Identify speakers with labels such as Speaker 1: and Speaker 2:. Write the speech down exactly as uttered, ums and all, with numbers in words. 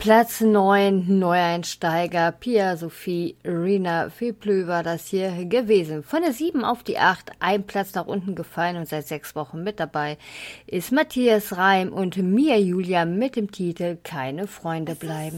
Speaker 1: Platz neun, Neueinsteiger, Pia Sophie Rina Feplö war das hier gewesen. Von der sieben auf die acht, ein Platz nach unten gefallen und seit sechs Wochen mit dabei ist Matthias Reim und Mia Julia mit dem Titel Keine Freunde bleiben.